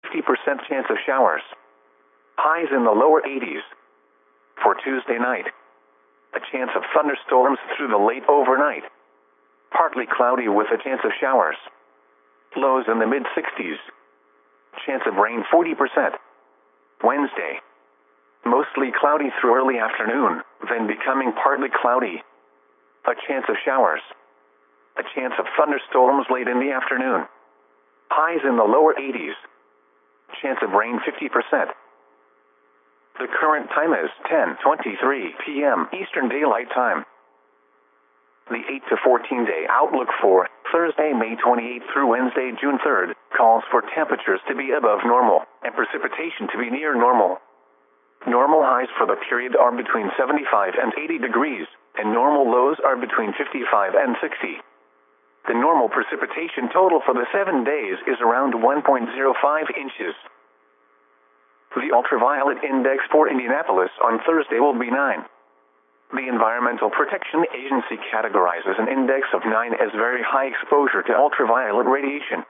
50% chance of showers. Highs in the lower 80s. For Tuesday night, a chance of thunderstorms through the late overnight. Partly cloudy with a chance of showers. Lows in the mid-60s. Chance of rain 40%. Wednesday, mostly cloudy through early afternoon, then becoming partly cloudy. A chance of showers. A chance of thunderstorms late in the afternoon. Highs in the lower 80s. Chance of rain 50%. The current time is 10:23 p.m. Eastern Daylight Time. The 8 to 14 day outlook for Thursday, May 28th through Wednesday, June 3rd, calls for temperatures to be above normal and precipitation to be near normal. Normal highs for the period are between 75 and 80 degrees, and normal lows are between 55 and 60. The normal precipitation total for the 7 days is around 1.05 inches. The ultraviolet index for Indianapolis on Thursday will be 9. The Environmental Protection Agency categorizes an index of 9 as very high exposure to ultraviolet radiation.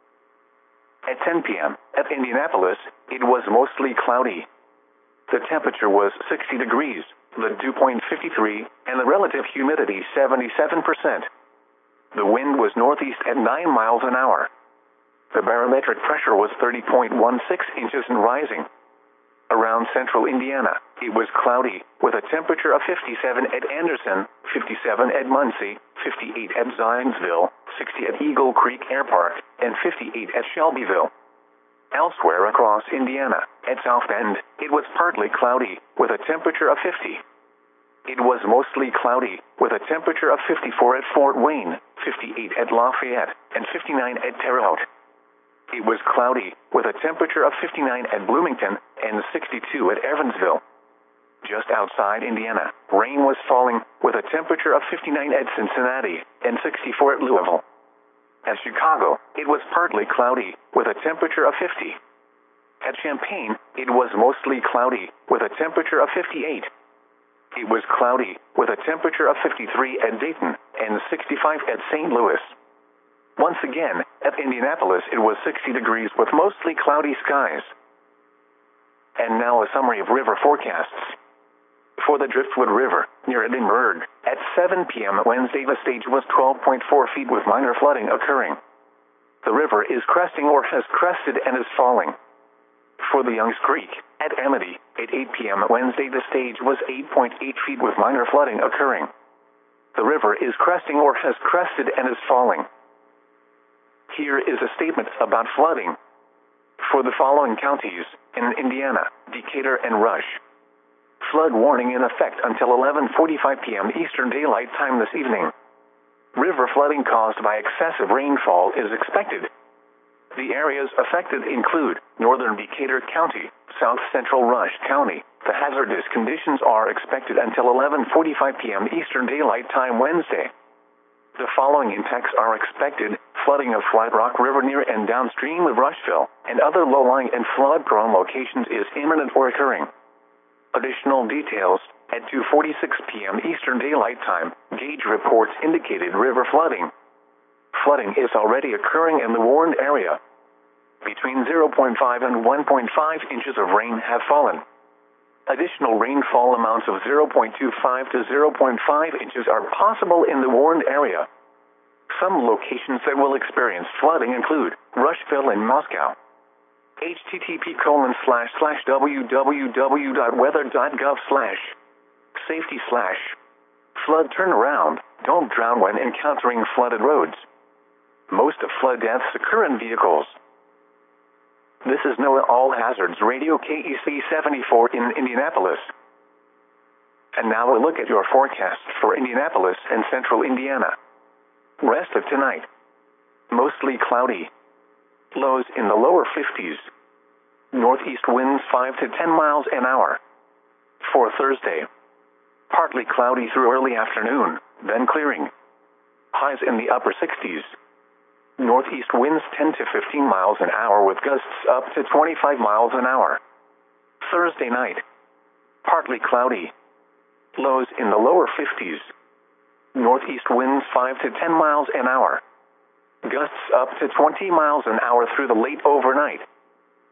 At 10 p.m. at Indianapolis, it was mostly cloudy. The temperature was 60 degrees, the dew point 53, and the relative humidity 77%. The wind was northeast at 9 miles an hour. The barometric pressure was 30.16 inches and rising. Around central Indiana, it was cloudy, with a temperature of 57 at Anderson, 57 at Muncie, 58 at Zionsville, 60 at Eagle Creek Air Park, and 58 at Shelbyville. Elsewhere across Indiana, at South Bend, it was partly cloudy, with a temperature of 50. It was mostly cloudy, with a temperature of 54 at Fort Wayne, 58 at Lafayette, and 59 at Terre Haute. It was cloudy, with a temperature of 59 at Bloomington and 62 at Evansville. Just outside Indiana, rain was falling, with a temperature of 59 at Cincinnati and 64 at Louisville. At Chicago, it was partly cloudy, with a temperature of 50. At Champaign, it was mostly cloudy, with a temperature of 58. It was cloudy, with a temperature of 53 at Dayton and 65 at St. Louis. Once again, at Indianapolis it was 60 degrees with mostly cloudy skies. And now a summary of river forecasts. For the Driftwood River, near Edinburgh, at 7 p.m. Wednesday the stage was 12.4 feet with minor flooding occurring. The river is cresting or has crested and is falling. For the Youngs Creek, at Amity, at 8 p.m. Wednesday the stage was 8.8 feet with minor flooding occurring. The river is cresting or has crested and is falling. Here is a statement about flooding. For the following counties, in Indiana, Decatur and Rush. Flood warning in effect until 11:45 p.m. Eastern Daylight Time this evening. River flooding caused by excessive rainfall is expected. The areas affected include northern Decatur County, south central Rush County. The hazardous conditions are expected until 11:45 p.m. Eastern Daylight Time Wednesday. The following impacts are expected: flooding of Flat Rock River near and downstream of Rushville, and other low-lying and flood-prone locations is imminent or occurring. Additional details: at 2:46 p.m. Eastern Daylight Time, gauge reports indicated river flooding. Flooding is already occurring in the warned area. Between 0.5 and 1.5 inches of rain have fallen. Additional rainfall amounts of 0.25 to 0.5 inches are possible in the warned area. Some locations that will experience flooding include Rushville and Moscow. http://www.weather.gov/safety/flood turnaround. Don't drown when encountering flooded roads. Most of flood deaths occur in vehicles. This is NOAA All Hazards Radio KEC 74 in Indianapolis. And now a look at your forecast for Indianapolis and central Indiana. Rest of tonight. Mostly cloudy. Lows in the lower 50s. Northeast winds 5 to 10 miles an hour. For Thursday. Partly cloudy through early afternoon, then clearing. Highs in the upper 60s. Northeast winds 10 to 15 miles an hour with gusts up to 25 miles an hour. Thursday night. Partly cloudy. Lows in the lower 50s. Northeast winds 5 to 10 miles an hour. Gusts up to 20 miles an hour through the late overnight.